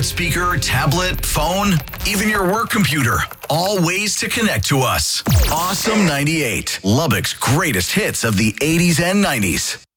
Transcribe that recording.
speaker, tablet, phone, even your work computer. All ways to connect to us. Awesome 98, Lubbock's greatest hits of the 80s and 90s.